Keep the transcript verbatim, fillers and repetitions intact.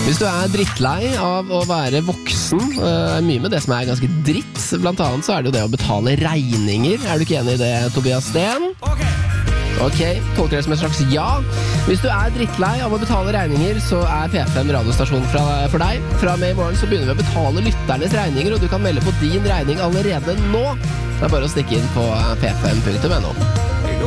Hvis du er drittlei av å være voksen, uh, mye med det som er ganske dritt, blant annet så er det jo det å betale regninger. Er du ikke enig i det, Tobias Sten? Ok. Ok, tolker det som en slags ja. Hvis du er drittlei av å betale regninger, så er P fem radiostasjon fra, for deg. Fra og med i morgen så begynner vi å betale lytternes regninger, og du kan melde på din regning allerede nå. Det er bare å stikke inn på p fem punktum n o.